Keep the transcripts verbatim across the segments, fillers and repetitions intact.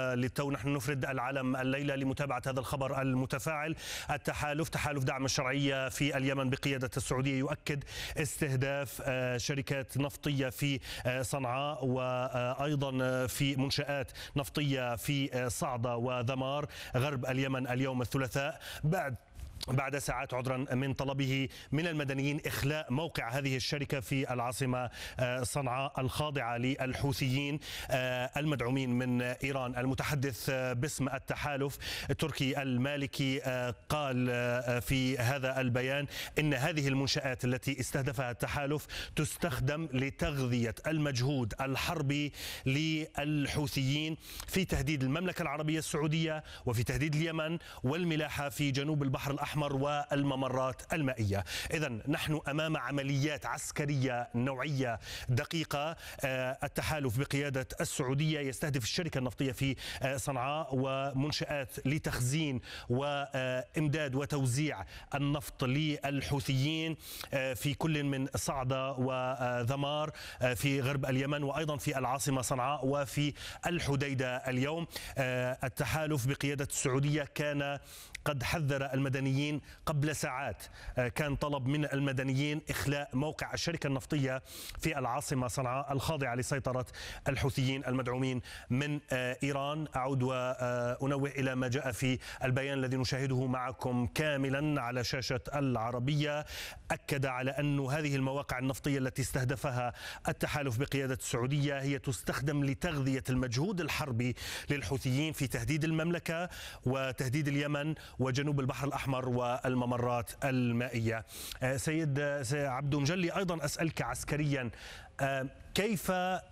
وللتو نحن نفرد العالم الليلة لمتابعة هذا الخبر المتفاعل. التحالف تحالف دعم الشرعية في اليمن بقيادة السعودية يؤكد استهداف شركات نفطية في صنعاء وأيضا في منشآت نفطية في صعدة وذمار غرب اليمن اليوم الثلاثاء بعد بعد ساعات عذرا من طلبه من المدنيين إخلاء موقع هذه الشركة في العاصمة صنعاء الخاضعة للحوثيين المدعومين من إيران. المتحدث باسم التحالف التركي المالكي قال في هذا البيان إن هذه المنشآت التي استهدفها التحالف تستخدم لتغذية المجهود الحربي للحوثيين في تهديد المملكة العربية السعودية وفي تهديد اليمن والملاحة في جنوب البحر الأحمر والممرات المائية. إذن نحن أمام عمليات عسكرية نوعية دقيقة. التحالف بقيادة السعودية يستهدف الشركة النفطية في صنعاء ومنشآت لتخزين وإمداد وتوزيع النفط للحوثيين في كل من صعدة وذمار في غرب اليمن وأيضا في العاصمة صنعاء وفي الحديدة اليوم. التحالف بقيادة السعودية كان قد حذر المدنيين قبل ساعات، كان طلب من المدنيين إخلاء موقع الشركة النفطية في العاصمة صنعاء الخاضعة لسيطرة الحوثيين المدعومين من إيران. أعود وأنوه إلى ما جاء في البيان الذي نشاهده معكم كاملا على شاشة العربية. أكد على أن هذه المواقع النفطية التي استهدفها التحالف بقيادة السعودية هي تستخدم لتغذية المجهود الحربي للحوثيين في تهديد المملكة وتهديد اليمن وجنوب البحر الأحمر والممرات المائية. سيد عبدو مجلي، أيضا أسألك عسكريا، كيف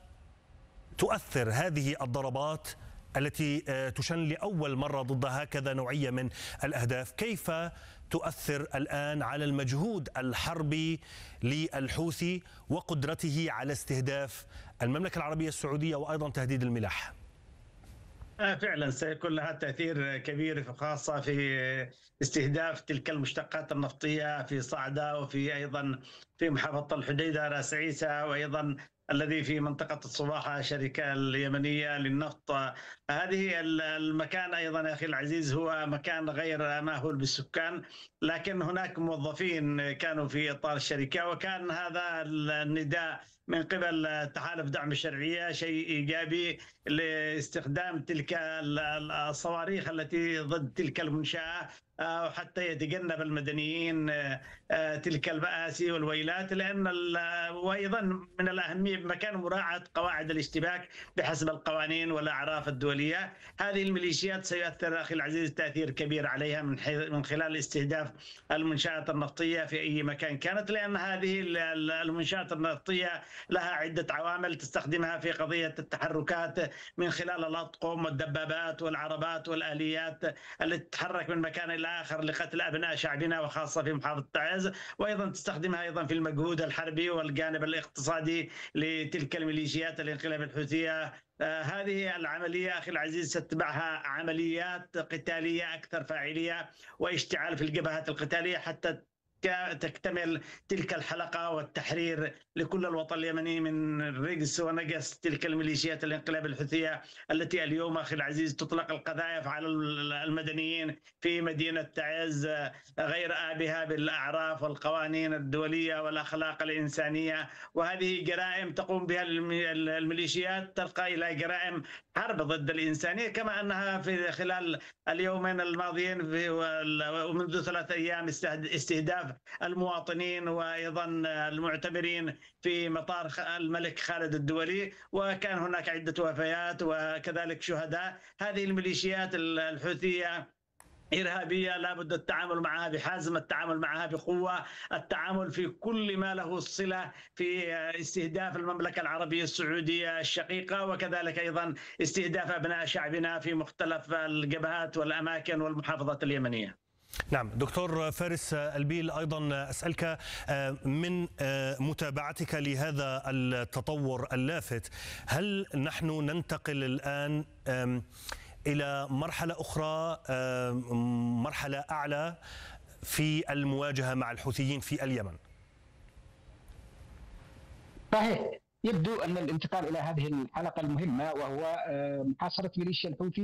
تؤثر هذه الضربات التي تشن لأول مرة ضد هكذا نوعية من الأهداف، كيف تؤثر الآن على المجهود الحربي للحوثي وقدرته على استهداف المملكة العربية السعودية وأيضا تهديد الملاحة؟ فعلا سيكون لها تأثير كبير خاصة في استهداف تلك المشتقات النفطية في صعدة وفي أيضا في محافظة الحديدة راس عيسى وأيضا الذي في منطقة الصباحة شركة اليمنية للنفط. هذه المكان أيضا يا أخي العزيز هو مكان غير مأهول بالسكان، لكن هناك موظفين كانوا في إطار الشركة، وكان هذا النداء من قبل تحالف دعم الشرعية شيء إيجابي لاستخدام تلك الصواريخ التي ضد تلك المنشأة حتى يتجنب المدنيين تلك المآسي والويلات، لأن وأيضا من الأهمية بمكان مراعاة قواعد الاشتباك بحسب القوانين والأعراف الدولية. هذه الميليشيات سيؤثر أخي العزيز تأثير كبير عليها من من خلال استهداف المنشآت النفطية في أي مكان كانت، لأن هذه المنشآت النفطية لها عدة عوامل تستخدمها في قضية التحركات من خلال الأطقم والدبابات والعربات والآليات التي تتحرك من مكان إلى آخر لقتل أبناء شعبنا وخاصة في محافظة تعز، وأيضا تستخدمها أيضا في المجهود الحربي والجانب الاقتصادي لتلك الميليشيات الانقلاب الحوثية. آه هذه العملية أخي العزيز ستتبعها عمليات قتالية أكثر فاعلية واشتعال في الجبهات القتالية حتى تكتمل تلك الحلقة والتحرير لكل الوطن اليمني من رجس ونجس تلك الميليشيات الانقلاب الحوثية التي اليوم أخي العزيز تطلق القذائف على المدنيين في مدينة تعز غير آبها بالأعراف والقوانين الدولية والأخلاق الإنسانية. وهذه جرائم تقوم بها الميليشيات تلقى إلى جرائم حرب ضد الإنسانية، كما أنها في خلال اليومين الماضيين ومنذ ثلاثة أيام استهداف المواطنين وأيضا المعتمرين في مطار الملك خالد الدولي، وكان هناك عدة وفيات وكذلك شهداء. هذه الميليشيات الحوثية إرهابية لابد التعامل معها بحزم، التعامل معها بقوة، التعامل في كل ما له الصلة في استهداف المملكة العربية السعودية الشقيقة، وكذلك أيضا استهداف أبناء شعبنا في مختلف الجبهات والأماكن والمحافظات اليمنية. نعم دكتور فارس البيل، أيضا أسألك من متابعتك لهذا التطور اللافت، هل نحن ننتقل الآن إلى مرحلة أخرى، مرحلة أعلى في المواجهة مع الحوثيين في اليمن؟ صحيح، يبدو أن الانتقال إلى هذه الحلقة المهمة وهو محاصرة ميليشيا الحوثي